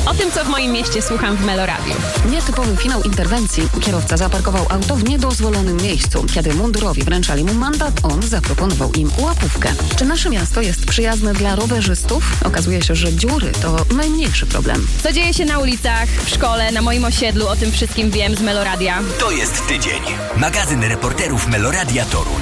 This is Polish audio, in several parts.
O tym, co w moim mieście słucham w Meloradiu. Nietypowy finał interwencji. Kierowca zaparkował auto w niedozwolonym miejscu. Kiedy mundurowi wręczali mu mandat, on zaproponował im łapówkę. Czy nasze miasto jest przyjazne dla rowerzystów? Okazuje się, że dziury to najmniejszy problem. Co dzieje się na ulicach, w szkole, na moim osiedlu, o tym wszystkim wiem z Meloradia. To jest tydzień. Magazyn reporterów Meloradia Toruń.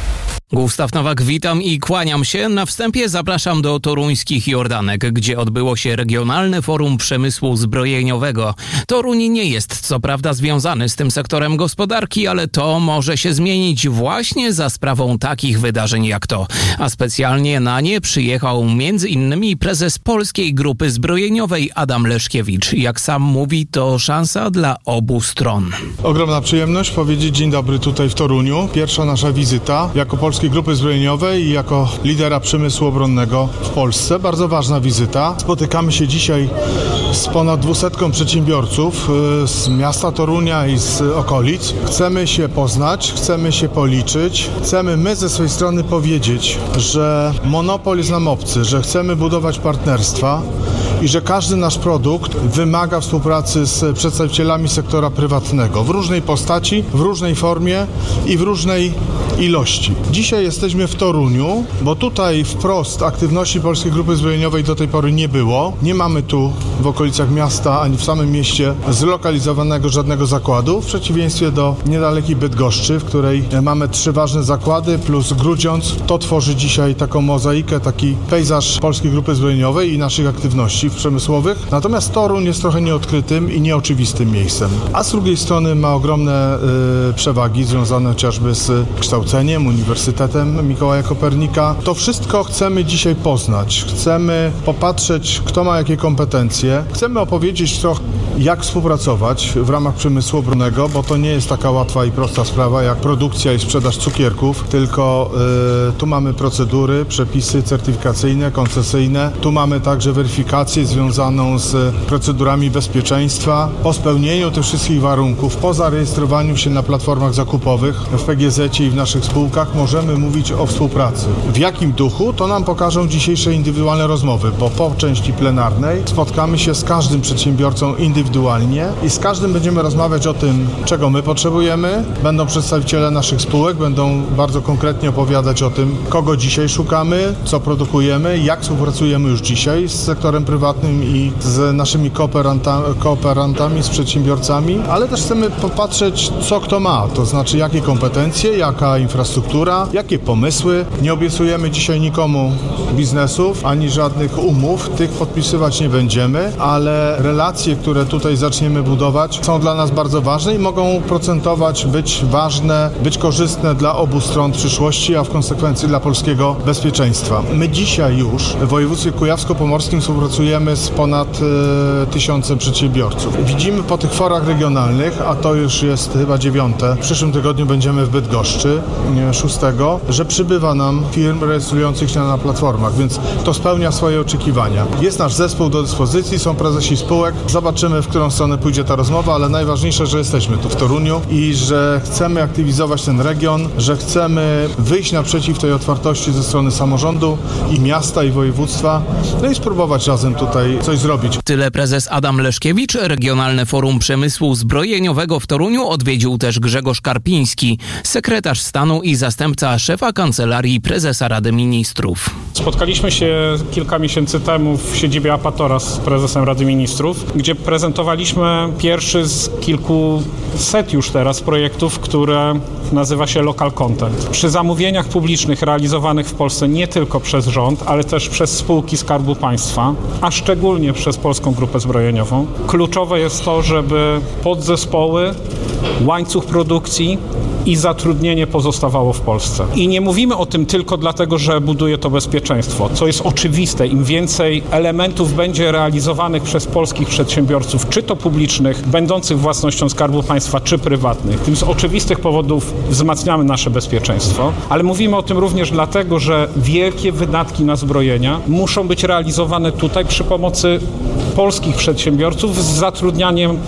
Gustaw Nowak, witam i kłaniam się. Na wstępie zapraszam do toruńskich Jordanek, gdzie odbyło się Regionalne Forum Przemysłu Zbrojeniowego. Toruń nie jest co prawda związany z tym sektorem gospodarki, ale to może się zmienić właśnie za sprawą takich wydarzeń jak to. A specjalnie na nie przyjechał m.in. prezes Polskiej Grupy Zbrojeniowej Adam Leszkiewicz. Jak sam mówi, to szansa dla obu stron. Ogromna przyjemność powiedzieć dzień dobry tutaj w Toruniu. Pierwsza nasza wizyta jako Polskiej Grupy Zbrojeniowej i jako lidera przemysłu obronnego w Polsce. Bardzo ważna wizyta. Spotykamy się dzisiaj z ponad 200 przedsiębiorców z miasta Torunia i z okolic. Chcemy się poznać, chcemy się policzyć. Chcemy my ze swojej strony powiedzieć, że monopol jest nam obcy, że chcemy budować partnerstwa i że każdy nasz produkt wymaga współpracy z przedstawicielami sektora prywatnego w różnej postaci, w różnej formie i w różnej ilości. Dzisiaj jesteśmy w Toruniu, bo tutaj wprost aktywności Polskiej Grupy Zbrojeniowej do tej pory nie było. Nie mamy tu w okolicach miasta ani w samym mieście zlokalizowanego żadnego zakładu, w przeciwieństwie do niedalekiej Bydgoszczy, w której mamy 3 ważne zakłady plus Grudziądz. To tworzy dzisiaj taką mozaikę, taki pejzaż Polskiej Grupy Zbrojeniowej i naszych aktywności przemysłowych. Natomiast Toruń jest trochę nieodkrytym i nieoczywistym miejscem. A z drugiej strony ma ogromne przewagi związane chociażby z kształceniem, Uniwersytetem Mikołaja Kopernika. To wszystko chcemy dzisiaj poznać. Chcemy popatrzeć, kto ma jakie kompetencje. Chcemy opowiedzieć trochę, jak współpracować w ramach przemysłu obronnego, bo to nie jest taka łatwa i prosta sprawa jak produkcja i sprzedaż cukierków, tylko tu mamy procedury, przepisy certyfikacyjne, koncesyjne. Tu mamy także weryfikację związaną z procedurami bezpieczeństwa. Po spełnieniu tych wszystkich warunków, po zarejestrowaniu się na platformach zakupowych w PGZ i w naszych spółkach możemy mówić o współpracy. W jakim duchu? To nam pokażą dzisiejsze indywidualne rozmowy, bo po części plenarnej spotkamy się z każdym przedsiębiorcą indywidualnie i z każdym będziemy rozmawiać o tym, czego my potrzebujemy. Będą przedstawiciele naszych spółek, będą bardzo konkretnie opowiadać o tym, kogo dzisiaj szukamy, co produkujemy, jak współpracujemy już dzisiaj z sektorem prywatnym i z naszymi kooperantami, z przedsiębiorcami, ale też chcemy popatrzeć, co kto ma, to znaczy jakie kompetencje, jaka infrastruktura, jakie pomysły. Nie obiecujemy dzisiaj nikomu biznesów, ani żadnych umów, tych podpisywać nie będziemy, ale relacje, które tutaj zaczniemy budować, są dla nas bardzo ważne i mogą procentować, być ważne, być korzystne dla obu stron w przyszłości, a w konsekwencji dla polskiego bezpieczeństwa. My dzisiaj już w województwie kujawsko-pomorskim współpracujemy z ponad 1000 przedsiębiorców. Widzimy po tych forach regionalnych, a to już jest chyba 9. W przyszłym tygodniu będziemy w Bydgoszczy, 6, że przybywa nam firm rejestrujących się na platformach, więc to spełnia swoje oczekiwania. Jest nasz zespół do dyspozycji, są prezesi spółek. Zobaczymy, w którą stronę pójdzie ta rozmowa, ale najważniejsze, że jesteśmy tu w Toruniu i że chcemy aktywizować ten region, że chcemy wyjść naprzeciw tej otwartości ze strony samorządu i miasta, i województwa, no i spróbować razem tutaj coś zrobić. Tyle prezes Adam Leszkiewicz. Regionalne Forum Przemysłu Zbrojeniowego w Toruniu odwiedził też Grzegorz Karpiński, sekretarz stanu i zastępca szefa Kancelarii Prezesa Rady Ministrów. Spotkaliśmy się kilka miesięcy temu w siedzibie Apatora z prezesem Rady Ministrów, gdzie prezentowaliśmy pierwszy z kilkuset już teraz projektów, które nazywa się Local Content. Przy zamówieniach publicznych realizowanych w Polsce nie tylko przez rząd, ale też przez spółki Skarbu Państwa, a szczególnie przez Polską Grupę Zbrojeniową, kluczowe jest to, żeby podzespoły, łańcuch produkcji i zatrudnienie pozostawało w Polsce. I nie mówimy o tym tylko dlatego, że buduje to bezpieczeństwo, co jest oczywiste. Im więcej elementów będzie realizowanych przez polskich przedsiębiorców, czy to publicznych, będących własnością Skarbu Państwa, czy prywatnych, tym z oczywistych powodów wzmacniamy nasze bezpieczeństwo, ale mówimy o tym również dlatego, że wielkie wydatki na zbrojenia muszą być realizowane tutaj przy pomocy polskich przedsiębiorców z zatrudnianiem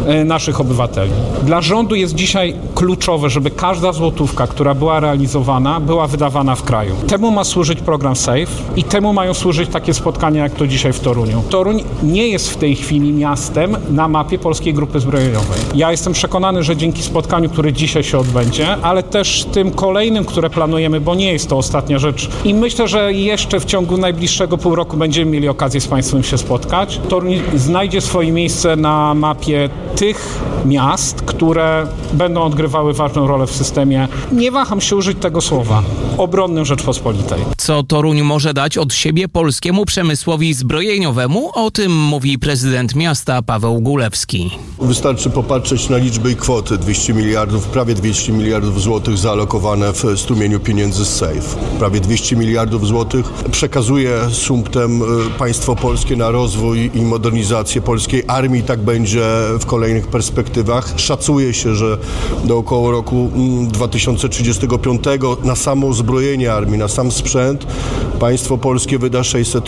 naszych obywateli. Dla rządu jest dzisiaj kluczowe, żeby każda złotówka, która była realizowana, była wydawana w kraju. Temu ma służyć program SAFE i temu mają służyć takie spotkania, jak to dzisiaj w Toruniu. Toruń nie jest w tej chwili miastem na mapie Polskiej Grupy Zbrojeniowej. Ja jestem przekonany, że dzięki spotkaniu, które dzisiaj się odbędzie, ale też tym kolejnym, które planujemy, bo nie jest to ostatnia rzecz i myślę, że jeszcze w ciągu najbliższego pół roku będziemy mieli okazję z Państwem się spotkać. Toruń znajdzie swoje miejsce na mapie tych miast, które będą odgrywały ważną rolę w systemie, nie waham się użyć tego słowa, obronnym Rzeczpospolitej. Co Toruń może dać od siebie polskiemu przemysłowi zbrojeniowemu? O tym mówi prezydent miasta Paweł Gulewski. Wystarczy popatrzeć na liczbę i kwoty. 200 miliardów, prawie 200 miliardów złotych zaalokowane w strumieniu pieniędzy z SAFE. Prawie 200 miliardów złotych przekazuje sumptem państwo polskie na rozwój i modernizację polskiej armii. Tak będzie w kolejnych perspektywach. Szacuje się, że do około roku 2035 na samo uzbrojenie armii, na sam sprzęt państwo polskie wyda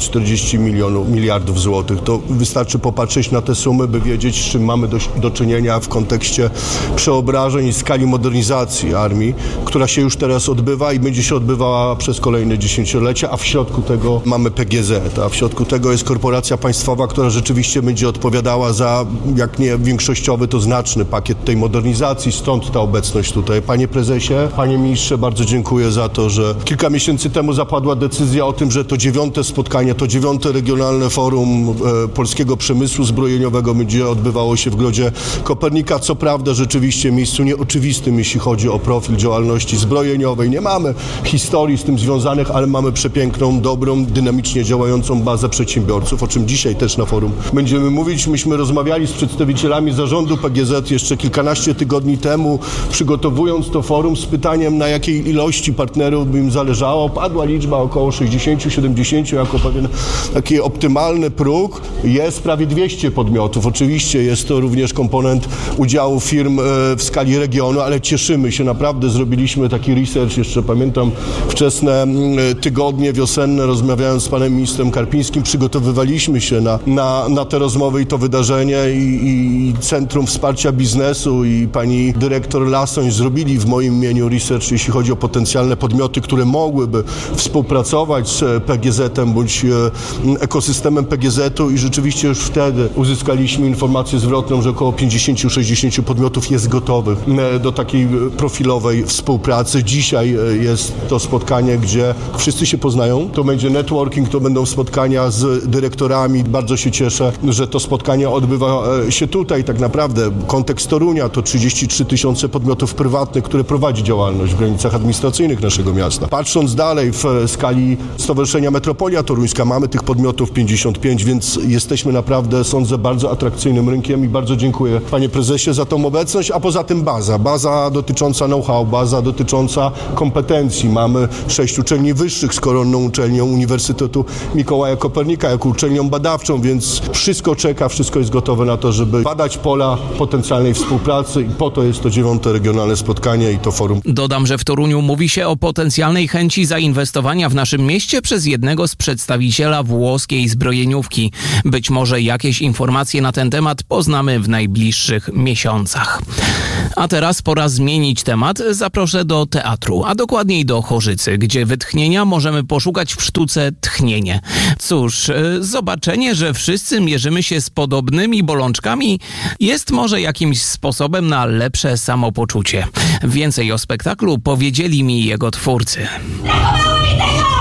640 miliardów złotych. To wystarczy popatrzeć na te sumy, by wiedzieć, z czym mamy do czynienia w kontekście przeobrażeń i skali modernizacji armii, która się już teraz odbywa i będzie się odbywała przez kolejne dziesięciolecia, a w środku tego mamy PGZ, a w środku tego jest korporacja państwowa, która rzeczywiście będzie odpowiadała za, jak nie większościowy, to znaczny pakiet tej modernizacji, stąd ta obecność tutaj. Panie prezesie, panie ministrze, bardzo dziękuję za to, że kilka miesięcy temu zapadła decyzja o tym, że to 9. spotkanie, to 9. regionalne forum polskiego przemysłu zbrojeniowego będzie odbywało się w Grodzie Kopernika. Co prawda rzeczywiście w miejscu nieoczywistym, jeśli chodzi o profil działalności zbrojeniowej. Nie mamy historii z tym związanych, ale mamy przepiękną, dobrą, dynamicznie działającą bazę przedsiębiorców, o czym dzisiaj też na forum będziemy mówić. Myśmy rozmawiali z przedstawicielami zarządu PGZ jeszcze kilkanaście tygodni temu, przygotowując to forum z pytaniem, na jakiej ilości partnerów by im zależało. Padła liczba około 60-70 jako pewien taki optymalny próg. Jest prawie 200 podmiotów. Oczywiście jest to również komponent udziału firm w skali regionu, ale cieszymy się, naprawdę zrobiliśmy taki research, jeszcze pamiętam wczesne tygodnie wiosenne, rozmawiając z panem ministrem Karpińskim, przygotowywaliśmy się na te rozmowy i to wydarzenie i Centrum Wsparcia Biznesu i pani dyrektor Lasoń zrobili w moim imieniu research, jeśli chodzi o potencjalne podmioty, które mogłyby współpracować z PGZ-em bądź ekosystemem PGZ-u i rzeczywiście już wtedy uzyskaliśmy informację zwrotną, że około 50-60 podmiotów jest gotowych do takiej profilowej współpracy. Dzisiaj jest to spotkanie, gdzie wszyscy się poznają. To będzie networking, to będą spotkania z dyrektorami. Bardzo się cieszę, że to spotkanie odbywa się tutaj. Tak naprawdę kontekst Torunia to 33 000 podmiotów prywatnych, które prowadzi działalność w granicach administracyjnych naszego miasta. Patrząc dalej w skali Stowarzyszenia Metropolia Toruńska, mamy tych podmiotów 55, więc jesteśmy naprawdę, sądzę, bardzo atrakcyjnym rynkiem i bardzo dziękuję, panie prezesie, za tą obecność, a poza tym baza dotycząca know-how, baza dotycząca kompetencji. Mamy 6 uczelni wyższych z koronną uczelnią Uniwersytetu Mikołaja Kopernika jako uczelnią badawczą, więc wszystko czeka, wszystko jest gotowe na to, żeby badać pola potencjalnej współpracy i po to jest to 9. regionalne spotkanie i to forum. Dodam, że w Toruniu mówi się o potencjalnej chęci zainwestowania w naszym mieście przez jednego z przedstawiciela włoskiej zbrojeniówki. Być może jakieś informacje na ten temat poznamy w najbliższych miesiącach. A teraz pora zmienić temat. Zaproszę do teatru, a dokładniej do Chorzycy, gdzie wytchnienia możemy poszukać w sztuce Tchnienie. Cóż, zobaczenie, że wszyscy mierzymy się z podobnymi bolączkami, jest może jakimś sposobem na lepsze samopoczucie. Więcej o spektaklu powiedzieli mi jego twórcy. Brakowało mi tego!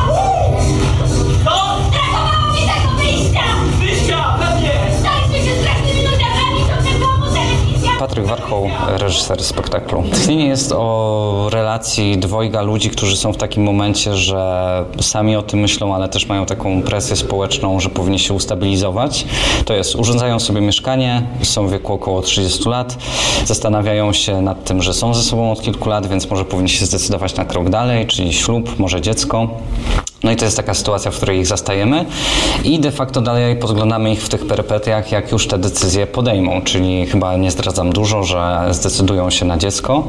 Co? Brakowało mi tego wyjścia! Wyjścia! Pewnie! Staliśmy się strasznymi ludziami, to przed domu telewizja! Patryk Warchoł, reżyser spektaklu. Tchnienie jest o relacji dwojga ludzi, którzy są w takim momencie, że sami o tym myślą, ale też mają taką presję społeczną, że powinni się ustabilizować. To jest, urządzają sobie mieszkanie, są w wieku około 30 lat, zastanawiają się nad tym, że są ze sobą od kilku lat, więc może powinni się zdecydować na krok dalej, czyli ślub, może dziecko. No i to jest taka sytuacja, w której ich zastajemy i de facto dalej podglądamy ich w tych perypetiach, jak już te decyzje podejmą, czyli chyba nie zdradzam dużo, że zdecydują się na dziecko,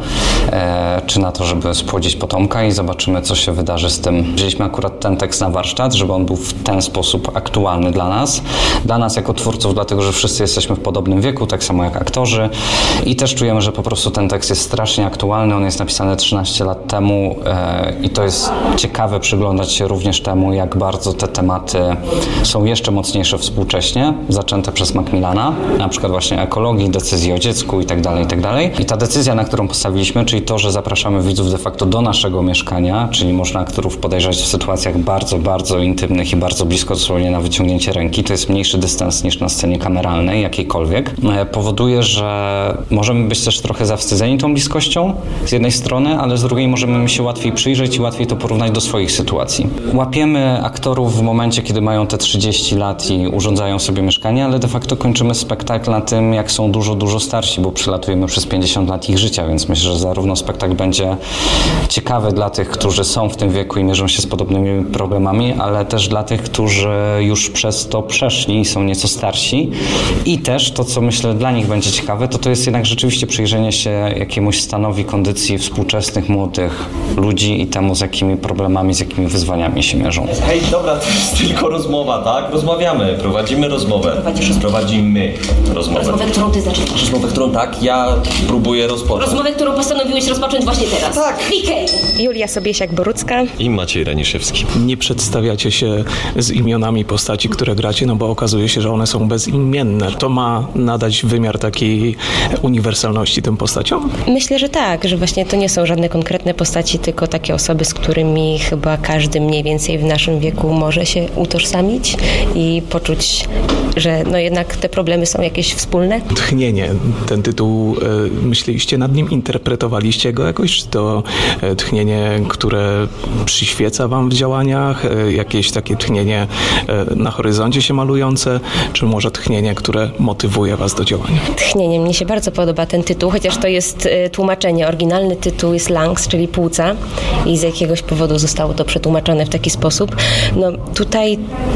czy na to, żeby spłodzić potomka i zobaczymy, co się wydarzy z tym. Wzięliśmy akurat ten tekst na warsztat, żeby on był w ten sposób aktualny dla nas jako twórców, dlatego, że wszyscy jesteśmy w podobnym wieku, tak samo jak aktorzy i też czujemy, że po prostu ten tekst jest strasznie aktualny, on jest napisany 13 lat temu i to jest ciekawe przyglądać się również temu, jak bardzo te tematy są jeszcze mocniejsze współcześnie, zaczęte przez Macmillana, na przykład właśnie ekologii, decyzji o dziecku itd. I ta decyzja, na którą postawiliśmy, czyli to, że zapraszamy widzów de facto do naszego mieszkania, czyli można aktorów podejrzeć w sytuacjach bardzo, bardzo intymnych i bardzo blisko dosłownie na wyciągnięcie ręki, to jest mniejszy dystans niż na scenie kameralnej, jakiejkolwiek, powoduje, że możemy być też trochę zawstydzeni tą bliskością z jednej strony, ale z drugiej możemy mi się łatwiej przyjrzeć i łatwiej to porównać do swoich sytuacji. Łapiemy aktorów w momencie, kiedy mają te 30 lat i urządzają sobie mieszkanie, ale de facto kończymy spektakl na tym, jak są dużo, dużo starsi, bo przelatujemy przez 50 lat ich życia, więc myślę, że zarówno spektakl będzie ciekawy dla tych, którzy są w tym wieku i mierzą się z podobnymi problemami, ale też dla tych, którzy już przez to przeszli i są nieco starsi. I też to, co myślę dla nich będzie ciekawe, to jest jednak rzeczywiście przyjrzenie się jakiemuś stanowi kondycji współczesnych, młodych ludzi i temu, z jakimi problemami, z jakimi wyzwaniami się mierzą. Hej, dobra, to jest tylko rozmowa, tak? Rozmawiamy, prowadzimy rozmowę. Prowadzimy rozmowę. Rozmowę, którą ty zaczynasz. Rozmowę, którą tak, ja próbuję rozpocząć. Rozmowę, którą postanowiłeś rozpocząć właśnie teraz. Tak. Klikej! Julia Sobiesiak-Borucka I Maciej Raniszewski. Nie przedstawiacie się z imionami postaci, które gracie, no bo okazuje się, że one są bezimienne. To ma nadać wymiar takiej uniwersalności tym postaciom? Myślę, że tak, że właśnie to nie są żadne konkretne postaci, tylko takie osoby, z którymi chyba każdy mniej więcej w naszym wieku może się utożsamić i poczuć, że no jednak te problemy są jakieś wspólne. Tchnienie, ten tytuł, myśleliście nad nim, interpretowaliście go jakoś? Czy to tchnienie, które przyświeca wam w działaniach, jakieś takie tchnienie na horyzoncie się malujące, czy może tchnienie, które motywuje was do działania? Tchnienie. Mnie się bardzo podoba ten tytuł, chociaż to jest tłumaczenie. Oryginalny tytuł jest lungs, czyli płuca i z jakiegoś powodu zostało to przetłumaczone w taki sposób. No tutaj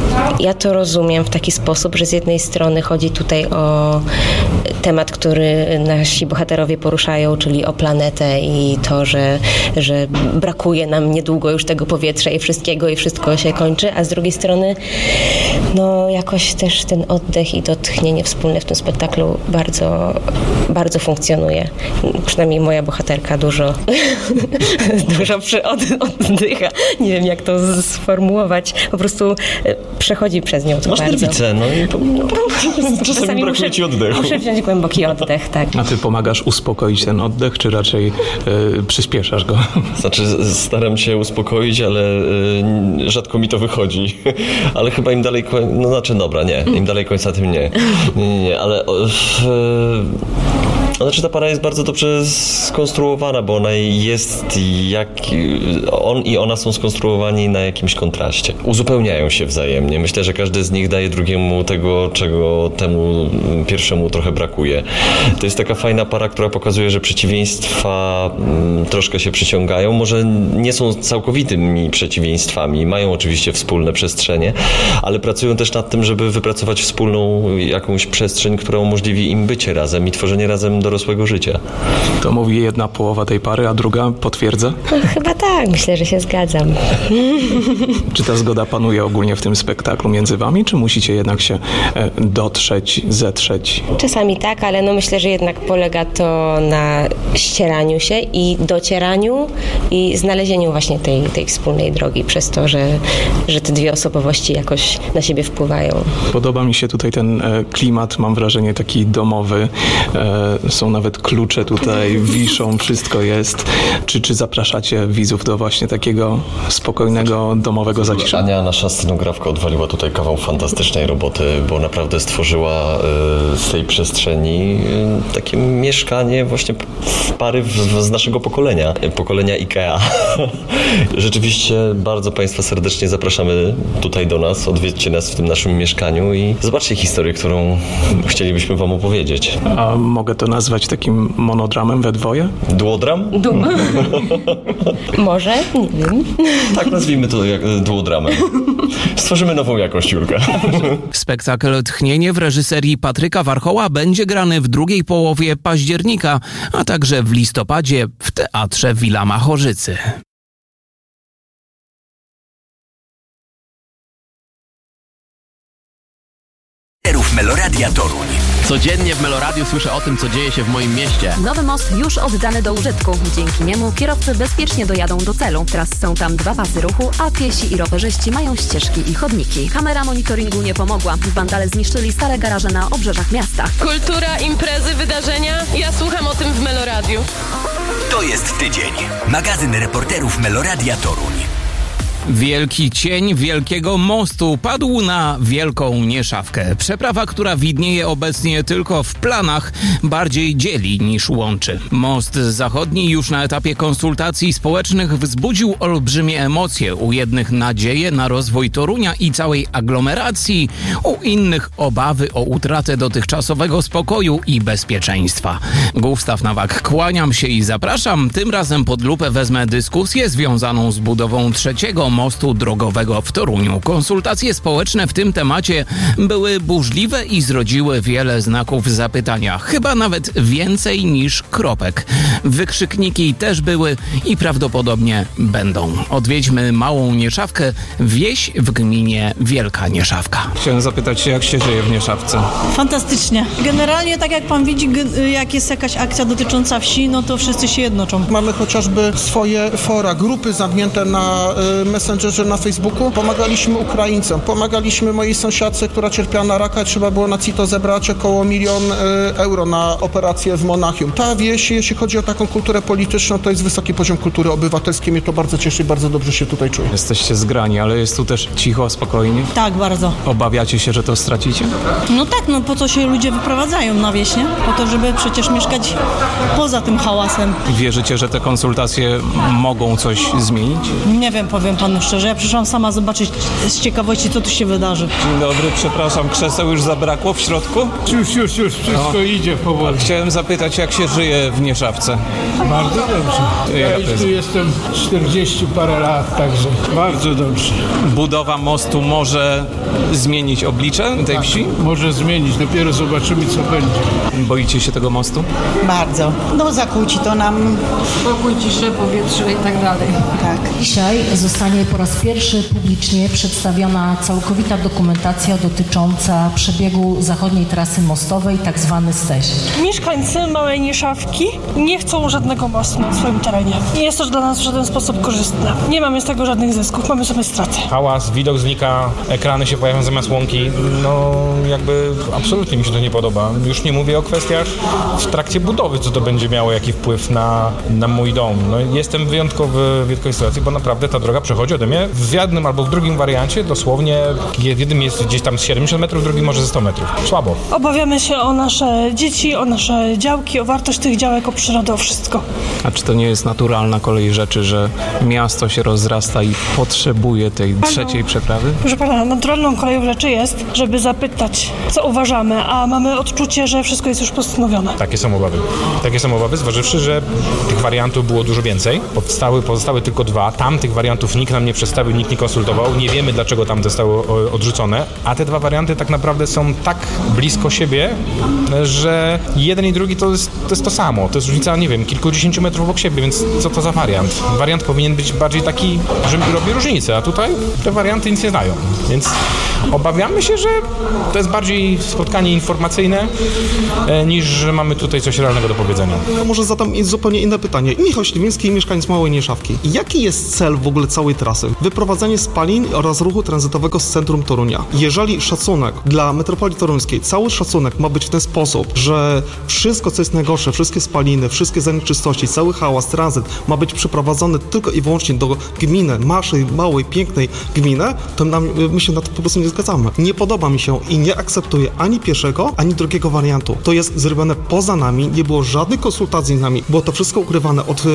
ja to rozumiem w taki sposób, że z jednej strony chodzi tutaj o temat, który nasi bohaterowie poruszają, czyli o planetę i to, że brakuje nam niedługo już tego powietrza i wszystkiego i wszystko się kończy, a z drugiej strony no jakoś też ten oddech i to tchnienie wspólne w tym spektaklu bardzo, bardzo funkcjonuje. Przynajmniej moja bohaterka dużo oddycha. Nie wiem, jak to sformułować. Po prostu przechodzi przez nią to masz bardzo. nerwicę, no i czasami brakuje ci oddechu. Muszę wziąć głęboki oddech, tak. A ty pomagasz uspokoić ten oddech, czy raczej przyspieszasz go? Znaczy, staram się uspokoić, ale rzadko mi to wychodzi. Ale chyba im dalej... No znaczy, dobra, nie. Im dalej końca, tym nie. Nie, ale... Znaczy ta para jest bardzo dobrze skonstruowana, bo ona jest on i ona są skonstruowani na jakimś kontraście. Uzupełniają się wzajemnie. Myślę, że każdy z nich daje drugiemu tego, czego temu pierwszemu trochę brakuje. To jest taka fajna para, która pokazuje, że przeciwieństwa troszkę się przyciągają. Może nie są całkowitymi przeciwieństwami. Mają oczywiście wspólne przestrzenie, ale pracują też nad tym, żeby wypracować wspólną jakąś przestrzeń, która umożliwi im bycie razem i tworzenie razem dorosłego życia. To mówi jedna połowa tej pary, a druga potwierdza? No, chyba tak, myślę, że się zgadzam. Czy ta zgoda panuje ogólnie w tym spektaklu między wami, czy musicie jednak się zetrzeć? Czasami tak, ale no myślę, że jednak polega to na ścieraniu się i docieraniu i znalezieniu właśnie tej wspólnej drogi przez to, że te dwie osobowości jakoś na siebie wpływają. Podoba mi się tutaj ten klimat, mam wrażenie taki domowy. Są nawet klucze tutaj, wiszą, wszystko jest. Czy zapraszacie widzów do właśnie takiego spokojnego, domowego zacisza? Ania, nasza scenografka, odwaliła odwaliła tutaj kawał fantastycznej roboty, bo naprawdę stworzyła z tej przestrzeni takie mieszkanie właśnie w pary z naszego pokolenia IKEA. Rzeczywiście bardzo Państwa serdecznie zapraszamy tutaj do nas, odwiedźcie nas w tym naszym mieszkaniu i zobaczcie historię, którą chcielibyśmy Wam opowiedzieć. A mogę to nazwać takim monodramem we dwoje? Duodram? Może? Nie wiem. Tak, nazwijmy to duodramem. Stworzymy nową jakość, Julka. Spektakl Tchnienie w reżyserii Patryka Warchoła będzie grany w drugiej połowie października, a także w listopadzie w Teatrze Villa Machorzycy. Meloradia Toruń. Codziennie w Meloradiu słyszę o tym, co dzieje się w moim mieście. Nowy most już oddany do użytku. Dzięki niemu kierowcy bezpiecznie dojadą do celu. Teraz są tam 2 pasy ruchu, a piesi i rowerzyści mają ścieżki i chodniki. Kamera monitoringu nie pomogła. Wandale zniszczyli stare garaże na obrzeżach miasta. Kultura, imprezy, wydarzenia. Ja słucham o tym w Meloradiu. To jest tydzień. Magazyn reporterów Meloradia Toruń. Wielki cień wielkiego mostu padł na Wielką Nieszawkę. Przeprawa, która widnieje obecnie tylko w planach, bardziej dzieli niż łączy. Most zachodni już na etapie konsultacji społecznych wzbudził olbrzymie emocje. U jednych nadzieję na rozwój Torunia i całej aglomeracji, u innych obawy o utratę dotychczasowego spokoju i bezpieczeństwa. Gustaw Nowak, kłaniam się i zapraszam. Tym razem pod lupę wezmę dyskusję związaną z budową trzeciego mostu drogowego w Toruniu. Konsultacje społeczne w tym temacie były burzliwe i zrodziły wiele znaków zapytania. Chyba nawet więcej niż kropek. Wykrzykniki też były i prawdopodobnie będą. Odwiedźmy Małą Nieszawkę, wieś w gminie Wielka Nieszawka. Chciałem zapytać się, jak się żyje w Nieszawce? Fantastycznie. Generalnie, tak jak pan widzi, jak jest jakaś akcja dotycząca wsi, no to wszyscy się jednoczą. Mamy chociażby swoje fora, grupy zamknięte na Messengerze, na Facebooku. Pomagaliśmy Ukraińcom, pomagaliśmy mojej sąsiadce, która cierpiała na raka. Trzeba było na CITO zebrać około 1 000 000 euro na operację w Monachium. Ta wieś, jeśli chodzi o taką kulturę polityczną, to jest wysoki poziom kultury obywatelskiej. Mnie to bardzo cieszy i bardzo dobrze się tutaj czuję. Jesteście zgrani, ale jest tu też cicho, spokojnie? Tak, bardzo. Obawiacie się, że to stracicie? No tak, no po co się ludzie wyprowadzają na wieś, nie? Po to, żeby przecież mieszkać poza tym hałasem. Wierzycie, że te konsultacje mogą coś zmienić? Nie wiem, powiem panu szczerze. Ja przyszłam sama zobaczyć z ciekawości, co tu się wydarzy. Dzień dobry, przepraszam, krzeseł już zabrakło w środku? Już, wszystko idzie powoli. Chciałem zapytać, jak się żyje w Nieszawce? Bardzo dobrze. Ja już tu jestem 40 parę lat, także bardzo dobrze. Budowa mostu może zmienić oblicze tej wsi? Może zmienić, dopiero zobaczymy, co będzie. Boicie się tego mostu? Bardzo. No zakłóci to nam spokój, ciszę, powietrze i tak dalej. Tak. Dzisiaj zostanie po raz pierwszy publicznie przedstawiona całkowita dokumentacja dotycząca przebiegu zachodniej trasy mostowej, tak zwany STEŚ. Mieszkańcy Małej Nieszawki nie chcą żadnego mostu na swoim terenie. Nie jest to dla nas w żaden sposób korzystne. Nie mamy z tego żadnych zysków, mamy sobie straty. Hałas, widok znika, ekrany się pojawią zamiast łąki. No jakby absolutnie mi się to nie podoba. Już nie mówię o kwestiach w trakcie budowy, co to będzie miało jaki wpływ na mój dom. No, jestem wyjątkowy w wielkiej sytuacji, bo naprawdę ta droga przechodzi ode mnie w jednym albo w drugim wariancie dosłownie. W jednym jest gdzieś tam z 70 metrów, w drugim może ze 100 metrów. Słabo. Obawiamy się o nasze dzieci, o nasze działki, o wartość tych działek, o przyrodę, o wszystko. A czy to nie jest naturalna kolej rzeczy, że miasto się rozrasta i potrzebuje tej trzeciej przeprawy? Proszę pana, naturalną koleją rzeczy jest, żeby zapytać, co uważamy, a mamy odczucie, że wszystko jest już postanowione. Takie są obawy, zważywszy, że tych wariantów było dużo więcej. Pozostały tylko 2. Tam tych wariantów nikt nam nie przedstawił, nikt nie konsultował. Nie wiemy, dlaczego tam zostały odrzucone. A te 2 warianty tak naprawdę są tak blisko siebie, że jeden i drugi to jest to samo. To jest różnica, nie wiem, kilkudziesięciu metrów obok siebie, więc co to za wariant? Wariant powinien być bardziej taki, że robi różnicę, a tutaj te warianty nic nie dają. Więc obawiamy się, że to jest bardziej spotkanie informacyjne, niż że mamy tutaj coś realnego do powiedzenia. Ja może zadam zupełnie inne pytanie. Michał Śliwiński, mieszkaniec Małej Nieszawki. Jaki jest cel w ogóle całej trasy. Wyprowadzenie spalin oraz ruchu tranzytowego z centrum Torunia. Jeżeli szacunek dla metropolii toruńskiej, cały szacunek ma być w ten sposób, że wszystko, co jest najgorsze, wszystkie spaliny, wszystkie zanieczystości, cały hałas, tranzyt ma być przeprowadzony tylko i wyłącznie do gminy, naszej małej, pięknej gminy, to my się na to po prostu nie zgadzamy. Nie podoba mi się i nie akceptuję ani pierwszego, ani drugiego wariantu. To jest zrobione poza nami, nie było żadnych konsultacji z nami, było to wszystko ukrywane od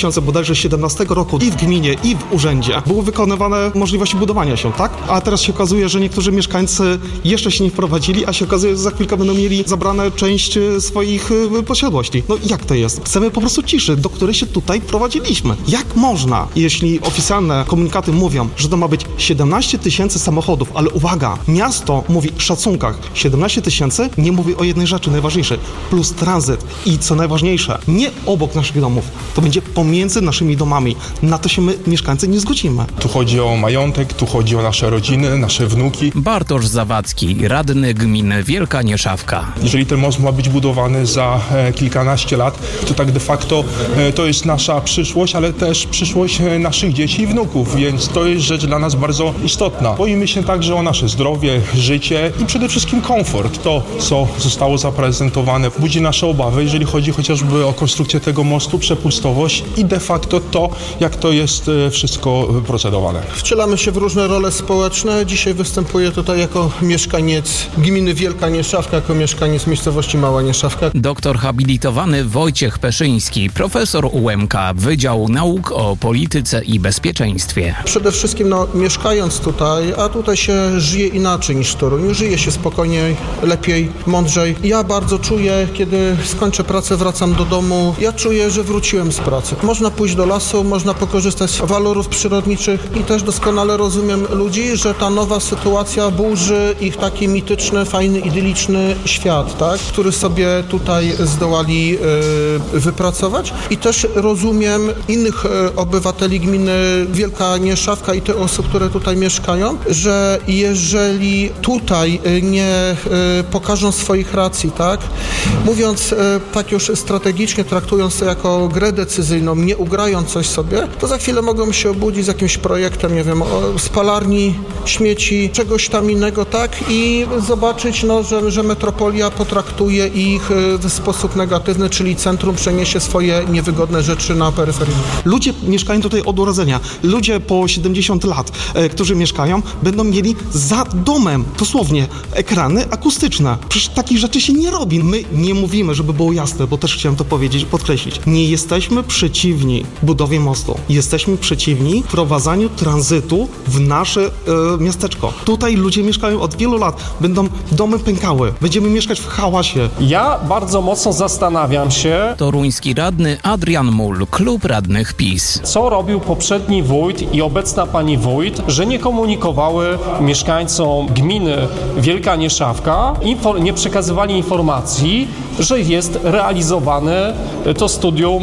2017 roku i w gminie, i w urzędzie. Były wykonywane możliwości budowania się, tak? A teraz się okazuje, że niektórzy mieszkańcy jeszcze się nie wprowadzili, a się okazuje, że za chwilkę będą mieli zabrane część swoich posiadłości. No jak to jest? Chcemy po prostu ciszy, do której się tutaj wprowadziliśmy. Jak można, jeśli oficjalne komunikaty mówią, że to ma być 17 tysięcy samochodów, ale uwaga, miasto mówi w szacunkach 17 tysięcy, nie mówi o jednej rzeczy najważniejszej, plus tranzyt i co najważniejsze, nie obok naszych domów, to będzie pomiędzy naszymi domami. Na to się my, mieszkańcy, nie zgodzimy. Tu chodzi o majątek, tu chodzi o nasze rodziny, nasze wnuki. Bartosz Zawadzki, radny gminy Wielka Nieszawka. Jeżeli ten most ma być budowany za kilkanaście lat, to tak de facto to jest nasza przyszłość, ale też przyszłość naszych dzieci i wnuków, więc to jest rzecz dla nas bardzo istotna. Boimy się także o nasze zdrowie, życie i przede wszystkim komfort. To, co zostało zaprezentowane, budzi nasze obawy, jeżeli chodzi chociażby o konstrukcję tego mostu, przepustowość i de facto to, jak to jest wszystko procedowane. Wcielamy się w różne role społeczne. Dzisiaj występuję tutaj jako mieszkaniec gminy Wielka Nieszawka, jako mieszkaniec miejscowości Mała Nieszawka. Doktor habilitowany Wojciech Peszyński, profesor UMK, Wydział Nauk o Polityce i Bezpieczeństwie. Przede wszystkim mieszkając tutaj, a tutaj się żyje inaczej niż w Toruniu. Żyje się spokojniej, lepiej, mądrzej. Ja bardzo czuję, kiedy skończę pracę, wracam do domu, ja czuję, że wróciłem z pracy. Można pójść do lasu, można pokorzystać z walorów przyrodniczych i też doskonale rozumiem ludzi, że ta nowa sytuacja burzy ich taki mityczny, fajny, idyliczny świat, tak, który sobie tutaj zdołali wypracować. I też rozumiem innych obywateli gminy Wielka Nieszawka i tych osób, które tutaj mieszkają, że jeżeli tutaj nie pokażą swoich racji, tak, mówiąc tak już strategicznie, traktując to jako grę decyzyjną, nie ugrają coś sobie, to za chwilę mogą się obudzić z jakimś projektem, nie wiem, o spalarni śmieci, czegoś tam innego, tak, i zobaczyć, że metropolia potraktuje ich w sposób negatywny, czyli centrum przeniesie swoje niewygodne rzeczy na peryferię. Ludzie mieszkają tutaj od urodzenia. Ludzie po 70 lat, którzy mieszkają, będą mieli za domem, dosłownie, ekrany akustyczne. Przecież takich rzeczy się nie robi. My nie mówimy, żeby było jasne, bo też chciałem to powiedzieć, podkreślić. Nie jesteśmy przeciwni budowie mostu. Jesteśmy przeciwni wprowadzaniu tranzytu w nasze miasteczko. Tutaj ludzie mieszkają od wielu lat. Będą domy pękały. Będziemy mieszkać w hałasie. Ja bardzo mocno zastanawiam się... Toruński radny Adrian Mul, klub radnych PiS. Co robił poprzedni wójt i obecna pani wójt, że nie komunikowały mieszkańcom gminy Wielka Nieszawka, nie przekazywali informacji, że jest realizowane to studium,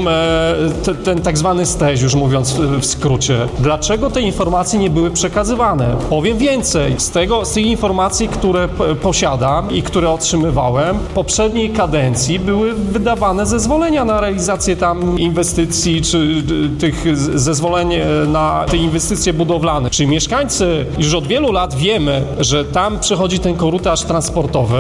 ten tak zwany STEŚ, już mówiąc w skrócie. Dlaczego te informacje nie były przekazywane? Powiem więcej. Z tych informacji, które posiadam i które otrzymywałem, w poprzedniej kadencji były wydawane zezwolenia na realizację tam inwestycji, czy tych zezwoleń na te inwestycje budowlane. Czyli mieszkańcy już od wielu lat wiemy, że tam przechodzi ten korytarz transportowy,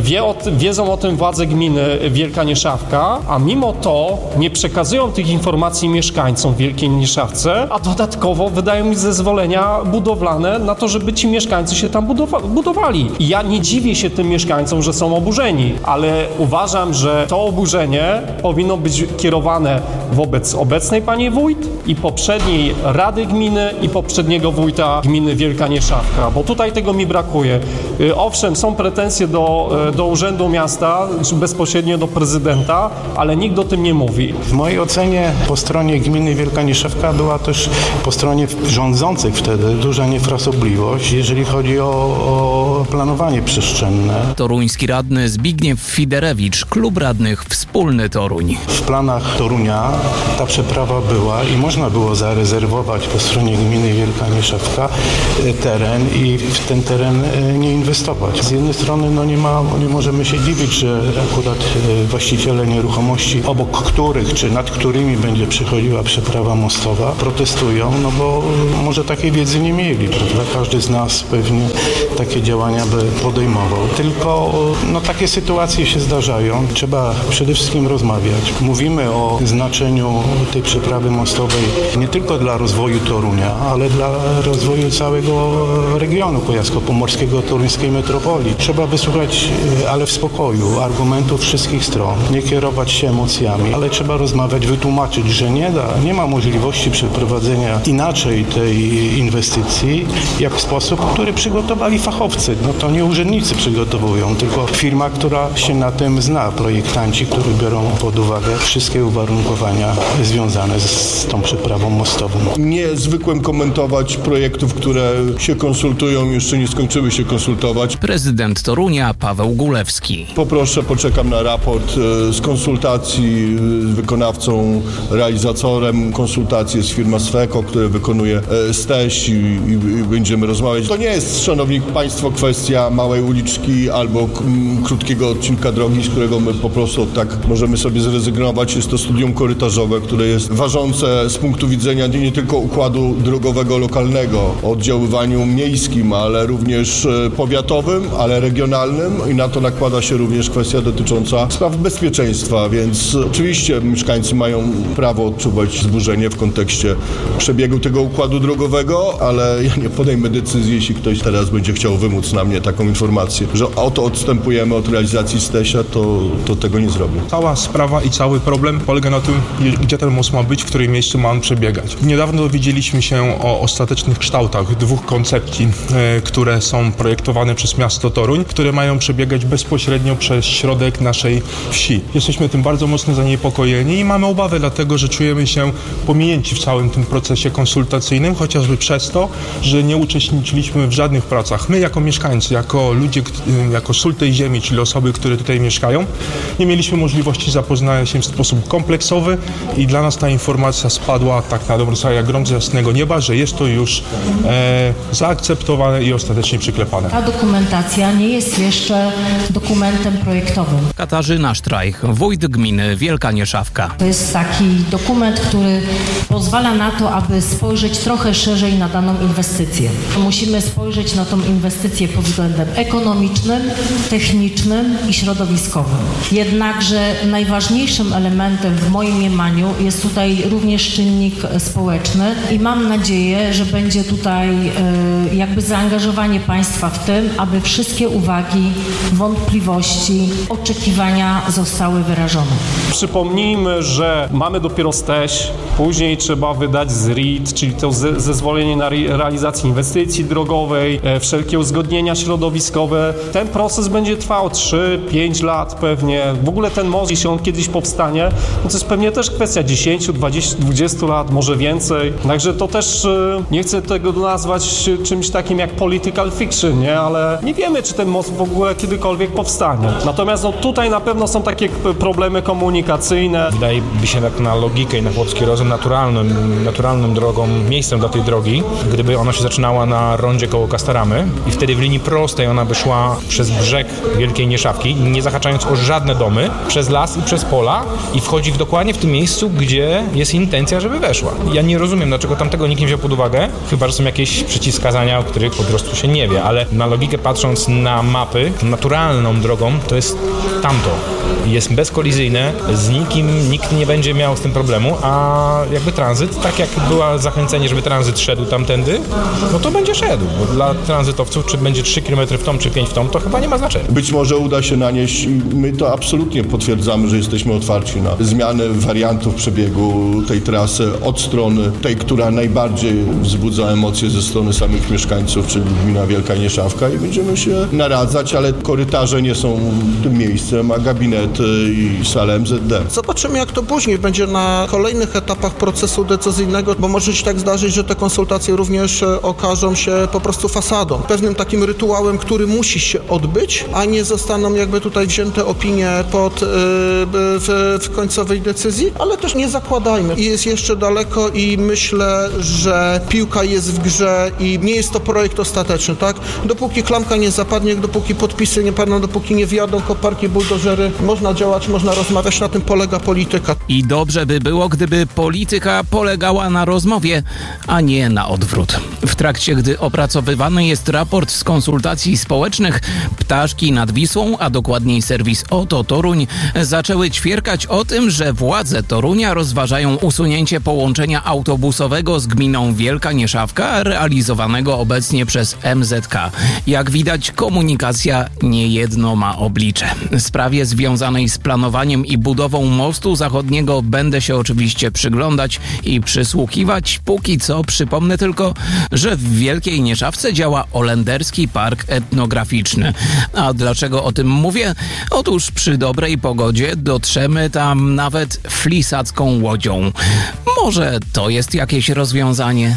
wiedzą o tym władze gminy Wielka Nieszawka, a mimo to nie przekazują tych informacji mieszkańcom w Wielkiej Nieszawce, a dodatkowo wydają mi zezwolenia budowlane na to, żeby ci mieszkańcy się tam budowali. I ja nie dziwię się tym mieszkańcom, że są oburzeni, ale uważam, że to oburzenie powinno być kierowane wobec obecnej pani wójt i poprzedniej rady gminy i poprzedniego wójta gminy Wielka Nieszawka, bo tutaj tego mi brakuje. Owszem, są pretensje do Urzędu Miasta, czy bezpośrednio do prezydenta, ale nikt o tym nie mówi. W mojej ocenie po stronie gminy Wielka Nieszawka była też po stronie rządzących wtedy duża niefrasobliwość, jeżeli chodzi o planowanie przestrzenne. Toruński radny Zbigniew Fiderewicz, klub radnych Wspólny Toruń. W planach Torunia ta przeprawa była i można było zarezerwować po stronie gminy Wielka Nieszawka teren i w ten teren nie inwestować. Z jednej strony nie możemy się dziwić, że akurat właściciele nieruchomości, obok których czy nad którymi będzie przechodziła przeprawa mostowa, protestują, bo może takiej wiedzy nie mieli, prawda? Każdy z nas pewnie takie działania by podejmował. Tylko takie sytuacje się zdarzają. Trzeba przede wszystkim rozmawiać. Mówimy o znaczeniu tej przeprawy mostowej nie tylko dla rozwoju Torunia, ale dla rozwoju całego regionu kujawsko-pomorskiego, toruńskiej metropolii. Trzeba wysłuchać, ale w spokoju, argumentów wszystkich stron. Nie kierować się emocjami, ale trzeba rozmawiać, wytłumaczyć, że nie ma możliwości przeprowadzenia inaczej tej inwestycji, jak w sposób, który przygotowali fachowcy. To nie urzędnicy przygotowują, tylko firma, która się na tym zna, projektanci, którzy biorą pod uwagę wszystkie uwarunkowania związane z tą przeprawą mostową. Nie zwykłem komentować projektów, które się konsultują, jeszcze nie skończyły się konsultować. Prezydent Torunia Paweł Gulewski. Poproszę, poczekam na raport z konsultacji z wykonawcą, realizatorem. Konsultacji jest firma Sweco, która wykonuje STEŚ i będziemy rozmawiać. To nie jest, szanowni państwo, kwestia małej uliczki albo krótkiego odcinka drogi, z którego my po prostu tak możemy sobie zrezygnować. Jest to studium korytarzowe, które jest ważące z punktu widzenia nie tylko układu drogowego lokalnego, o oddziaływaniu miejskim, ale również powiatowym, ale regionalnym i na to nakłada się również kwestia dotycząca spraw bezpieczeństwa, więc oczywiście mieszkańcy mają prawo odczuwać wzburzenie w kontekście przebiegu tego układu drogowego, ale ja nie podejmę decyzji, jeśli ktoś teraz będzie chciał wymóc na mnie taką informację, że oto odstępujemy od realizacji STEŚ-a, to tego nie zrobię. Cała sprawa i cały problem polega na tym, gdzie ten most ma być, w którym miejscu ma on przebiegać. Niedawno dowiedzieliśmy się o ostatecznych kształtach dwóch koncepcji, które są projektowane przez miasto Toruń, które mają przebiegać bezpośrednio przez środek naszej wsi. Jesteśmy tym bardzo mocno zaniepokojeni i mamy obawy, dlatego że czujemy się pominięci w całym tym procesie konsultacyjnym, chociażby przez to, że nie uczestniczyliśmy w żadnych pracach. My jako mieszkańcy, jako ludzie, jako sól tej ziemi, czyli osoby, które tutaj mieszkają, nie mieliśmy możliwości zapoznania się w sposób kompleksowy i dla nas ta informacja spadła tak na dobrą sprawę jak grom z jasnego nieba, że jest to już zaakceptowane i ostatecznie przyklepane. Ta dokumentacja nie jest jeszcze dokumentem projektowym. Katarzyna Sztrajch, wójt gminy Wielka Nieszawka. To jest taki dokument, który pozwala na to, aby spojrzeć trochę szerzej na daną inwestycję. Musimy spojrzeć na tą inwestycję pod względem ekonomicznym, technicznym i środowiskowym. Jednakże najważniejszym elementem w moim mniemaniu jest tutaj również czynnik społeczny i mam nadzieję, że będzie tutaj jakby zaangażowanie państwa w tym, aby wszystkie uwagi, wątpliwości, oczekiwania zostały wyrażone. Przypomnijmy, że mamy dopiero STEŚ, później trzeba wydać ZRID, czyli to zezwolenie na realizację inwestycji drogowej, wszelkie uzgodnienia środowiskowe. Ten proces będzie trwał 3-5 lat pewnie. W ogóle ten most, jeśli on kiedyś powstanie, to jest pewnie też kwestia 10, 20 lat, może więcej. Także to też nie chcę tego nazwać czymś takim jak political fiction, nie? Ale nie wiemy, czy ten most w ogóle kiedykolwiek powstanie. Natomiast tutaj na pewno są takie problemy komunikacyjne. Wydaje mi się tak na logikę i na chłopski rozum naturalnym drogą, miejscem dla tej drogi, gdyby ona się zaczynała na rondzie koło Kastaramy i wtedy w linii prostej ona by szła przez brzeg Wielkiej Nieszawki, nie zahaczając o żadne domy, przez las i przez pola i wchodzi dokładnie w tym miejscu, gdzie jest intencja, żeby weszła. Ja nie rozumiem, dlaczego tamtego nikt nie wziął pod uwagę, chyba że są jakieś przeciwwskazania, o których po prostu się nie wie, ale na logikę patrząc na mapy, naturalną drogą to jest tamto. Jest bezkolizyjne, z nikim nikt nie będzie miał z tym problemu, a jakby tranzyt, tak jak było zachęcenie, żeby tranzyt szedł tamtędy, no to będzie szedł, bo dla tranzytowców, czy będzie 3 km w tom, czy 5 w tom, to chyba nie ma znaczenia. Być może uda się nanieść i my to absolutnie potwierdzamy, że jesteśmy otwarci na zmianę wariantów przebiegu tej trasy od strony tej, która najbardziej wzbudza emocje ze strony samych mieszkańców, czyli gmina Wielka Nieszawka i będziemy się naradzać, ale korytarze nie są tym miejscem, a gabinety i sale MZD. Zobaczymy, jak to później będzie na kolejnych etapach procesu decyzyjnego, bo może się tak zdarzyć, że te konsultacje również okażą się po prostu fasadą. Pewnym takim rytuałem, który musi się odbyć, a nie zostaną jakby tutaj wzięte opinie w końcowej decyzji, ale też nie zakładajmy. Jest jeszcze daleko i myślę, że piłka jest w grze i nie jest to projekt ostateczny, tak? Dopóki klamka nie zapadnie, dopóki podpisy nie padną, dopóki nie wjadą koparki, buldożery, można działać, można rozmawiać, na tym polega polityka. I dobrze by było, gdyby polityka polegała na rozmowach. powie, a nie na odwrót. W trakcie, gdy opracowywany jest raport z konsultacji społecznych, Ptaszki nad Wisłą, a dokładniej serwis Oto Toruń, zaczęły ćwierkać o tym, że władze Torunia rozważają usunięcie połączenia autobusowego z gminą Wielka Nieszawka, realizowanego obecnie przez MZK. Jak widać, komunikacja niejedno ma oblicze. Sprawie związanej z planowaniem i budową mostu zachodniego będę się oczywiście przyglądać i przysłuchiwać. Póki co przypomnę tylko, że w Wielkiej Nieszawce działa Olenderski Park Etnograficzny. A dlaczego o tym mówię? Otóż przy dobrej pogodzie dotrzemy tam nawet flisacką łodzią. Może to jest jakieś rozwiązanie?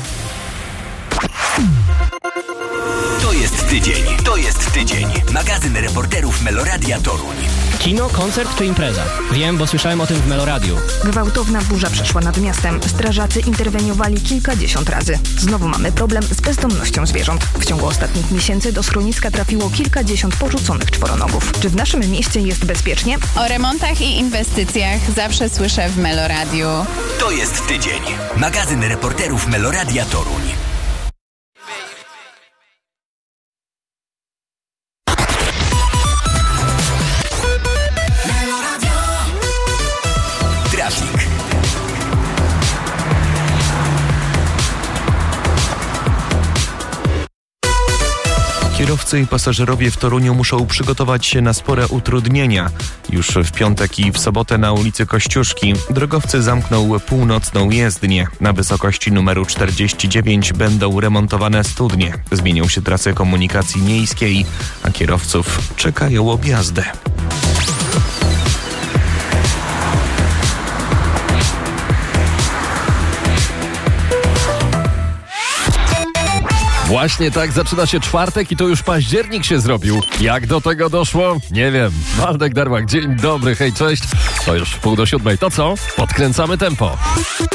To jest tydzień. Magazyn reporterów Meloradia Toruń. Kino, koncert czy impreza? Wiem, bo słyszałem o tym w Meloradiu. Gwałtowna burza przeszła nad miastem. Strażacy interweniowali kilkadziesiąt razy. Znowu mamy problem z bezdomnością zwierząt. W ciągu ostatnich miesięcy do schroniska trafiło kilkadziesiąt porzuconych czworonogów. Czy w naszym mieście jest bezpiecznie? O remontach i inwestycjach zawsze słyszę w Meloradiu. To jest tydzień. Magazyn reporterów Meloradia Toruń. Kierowcy i pasażerowie w Toruniu muszą przygotować się na spore utrudnienia. Już w piątek i w sobotę na ulicy Kościuszki drogowcy zamkną północną jezdnię. Na wysokości numeru 49 będą remontowane studnie. Zmienią się trasy komunikacji miejskiej, a kierowców czekają objazdy. Właśnie tak zaczyna się czwartek i to już październik się zrobił. Jak do tego doszło? Nie wiem. Waldek Darłak, dzień dobry, hej, cześć. To już 6:30. To co? Podkręcamy tempo.